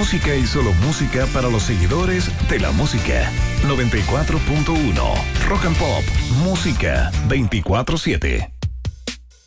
Música y solo música para los seguidores de la música. 94.1 Rock and Pop. Música 24/7.